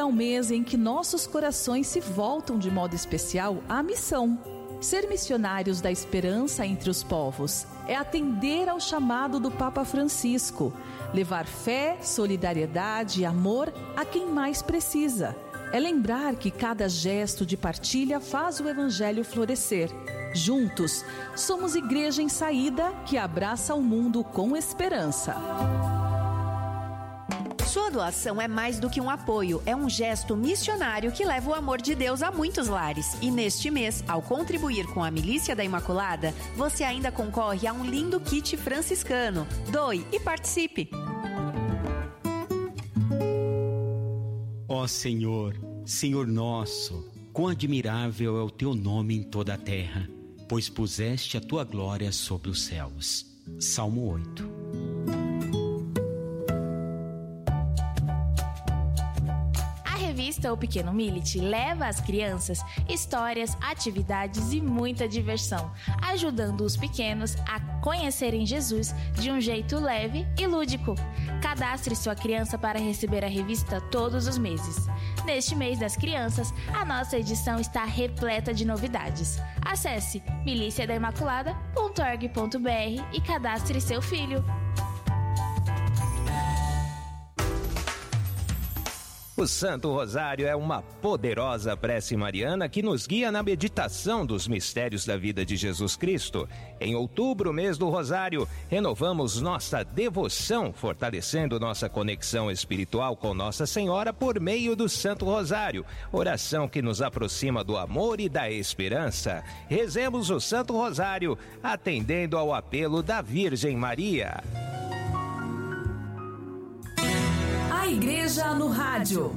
o mês em que nossos corações se voltam de modo especial à missão. Ser missionários da esperança entre os povos é atender ao chamado do Papa Francisco, levar fé, solidariedade e amor a quem mais precisa. É lembrar que cada gesto de partilha faz o Evangelho florescer. Juntos, somos Igreja em Saída, que abraça o mundo com esperança. Sua doação é mais do que um apoio, é um gesto missionário que leva o amor de Deus a muitos lares. E neste mês, ao contribuir com a Milícia da Imaculada, você ainda concorre a um lindo kit franciscano. Doe e participe! Ó Senhor, Senhor nosso, quão admirável é o teu nome em toda a terra, pois puseste a tua glória sobre os céus. Salmo 8. A revista O Pequeno Millet leva às crianças histórias, atividades e muita diversão, ajudando os pequenos a conhecerem Jesus de um jeito leve e lúdico. Cadastre sua criança para receber a revista todos os meses. Neste mês das crianças, a nossa edição está repleta de novidades. Acesse miliciadaimaculada.org.br e cadastre seu filho. O Santo Rosário é uma poderosa prece mariana que nos guia na meditação dos mistérios da vida de Jesus Cristo. Em outubro, mês do Rosário, renovamos nossa devoção, fortalecendo nossa conexão espiritual com Nossa Senhora por meio do Santo Rosário, oração que nos aproxima do amor e da esperança. Rezemos o Santo Rosário, atendendo ao apelo da Virgem Maria. A Igreja no Rádio.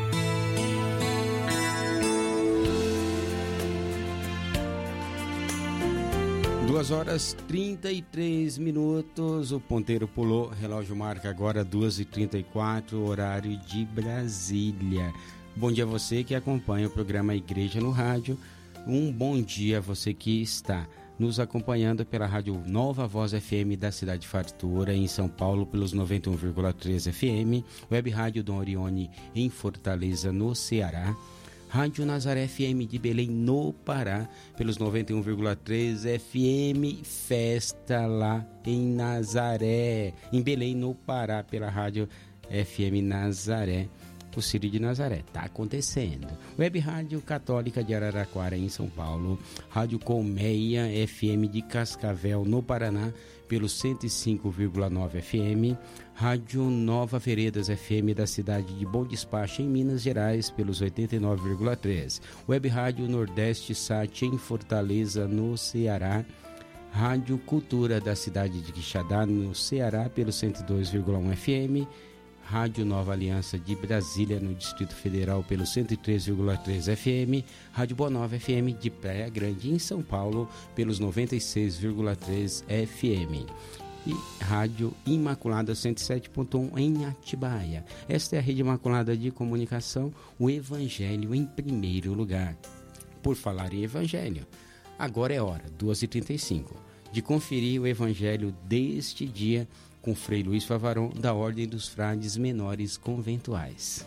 Duas horas 33 minutos, o ponteiro pulou, relógio marca agora 2h34, horário de Brasília. Bom dia a você que acompanha o programa Igreja no Rádio, um bom dia a você que está nos acompanhando pela Rádio Nova Voz FM da Cidade Fartura, em São Paulo, pelos 91,3 FM, Web Rádio Dom Orione em Fortaleza, no Ceará, Rádio Nazaré FM de Belém, no Pará, pelos 91,3 FM, Festa lá em Nazaré, em Belém, no Pará, pela Rádio FM Nazaré. O Círio de Nazaré, está acontecendo. Web Rádio Católica de Araraquara, em São Paulo. Rádio Colmeia FM de Cascavel, no Paraná, pelo 105,9 FM. Rádio Nova Veredas FM da cidade de Bom Despacho, em Minas Gerais, pelos 89,3. Web Rádio Nordeste Sat, em Fortaleza, no Ceará. Rádio Cultura da cidade de Quixadá, no Ceará, pelo 102,1 FM. Rádio Nova Aliança de Brasília, no Distrito Federal, pelo 103,3 FM, Rádio Boa Nova FM de Praia Grande, em São Paulo, pelos 96,3 FM. E Rádio Imaculada 107.1 em Atibaia. Esta é a Rede Imaculada de Comunicação, o Evangelho em primeiro lugar. Por falar em Evangelho, agora é hora, 2h35, de conferir o Evangelho deste dia com Frei Luiz Favaron, da Ordem dos Frades Menores Conventuais.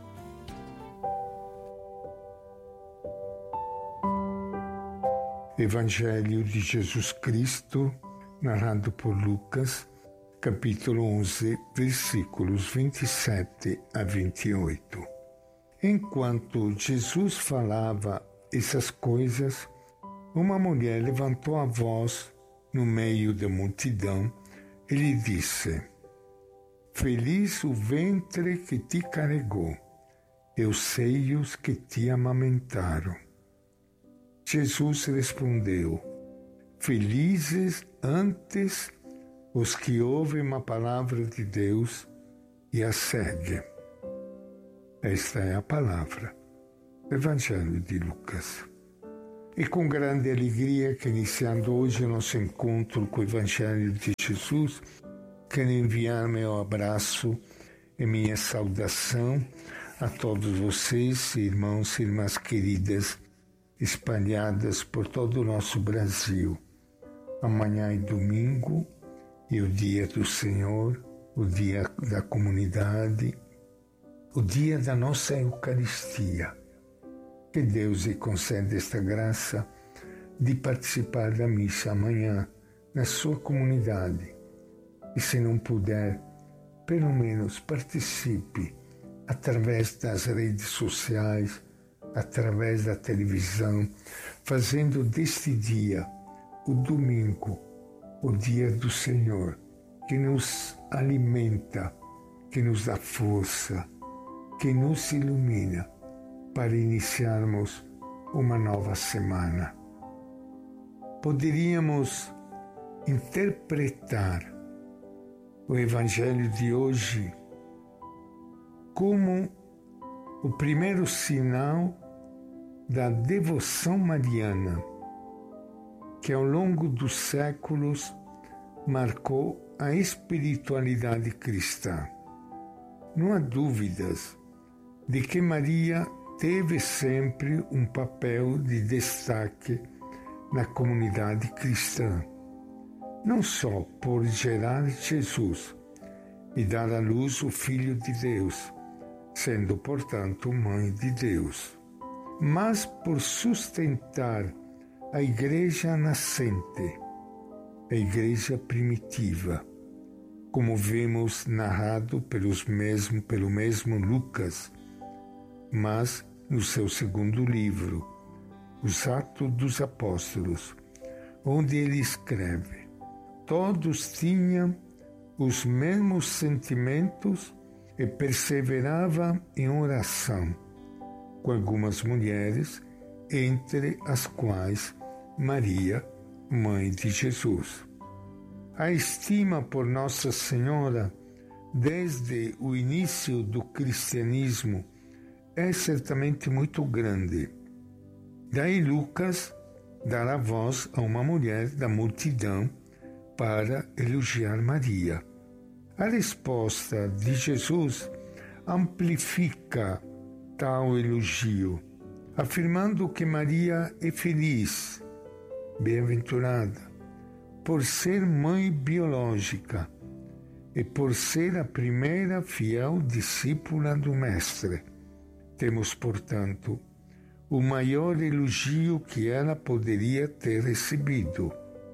Evangelho de Jesus Cristo, narrado por Lucas, capítulo 11, versículos 27 a 28. Enquanto Jesus falava essas coisas, uma mulher levantou a voz no meio da multidão. Ele disse: Feliz o ventre que te carregou, e os seios que te amamentaram. Jesus respondeu: Felizes antes os que ouvem a palavra de Deus e a seguem. Esta é a palavra do Evangelho de Lucas. E com grande alegria que, iniciando hoje o nosso encontro com o Evangelho de Jesus, quero enviar meu abraço e minha saudação a todos vocês, irmãos e irmãs queridas, espalhadas por todo o nosso Brasil. Amanhã é domingo, e o dia do Senhor, o dia da comunidade, o dia da nossa Eucaristia. Que Deus lhe conceda esta graça de participar da missa amanhã na sua comunidade. E se não puder, pelo menos participe através das redes sociais, através da televisão, fazendo deste dia, o domingo, o dia do Senhor, que nos alimenta, que nos dá força, que nos ilumina para iniciarmos uma nova semana. Poderíamos interpretar o Evangelho de hoje como o primeiro sinal da devoção mariana, que ao longo dos séculos marcou a espiritualidade cristã. Não há dúvidas de que Maria teve sempre um papel de destaque na comunidade cristã, não só por gerar Jesus e dar à luz o Filho de Deus, sendo, portanto, mãe de Deus, mas por sustentar a igreja nascente, a igreja primitiva, como vemos narrado pelo mesmo Lucas, mas no seu segundo livro, Os Atos dos Apóstolos, onde ele escreve: todos tinham os mesmos sentimentos e perseveravam em oração, com algumas mulheres, entre as quais Maria, mãe de Jesus. A estima por Nossa Senhora, desde o início do cristianismo, é certamente muito grande. Daí Lucas dará voz a uma mulher da multidão para elogiar Maria. A resposta de Jesus amplifica tal elogio, afirmando que Maria é feliz, bem-aventurada, por ser mãe biológica e por ser a primeira fiel discípula do Mestre. Temos, portanto, o maior elogio que ela poderia ter recebido,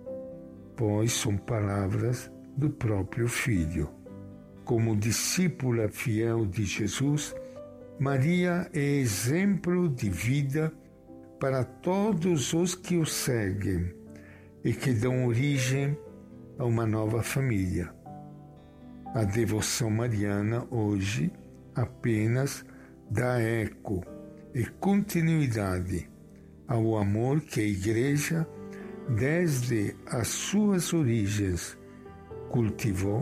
pois são palavras do próprio Filho. Como discípula fiel de Jesus, Maria é exemplo de vida para todos os que o seguem e que dão origem a uma nova família. A devoção mariana hoje apenas dá eco e continuidade ao amor que a Igreja, desde as suas origens, cultivou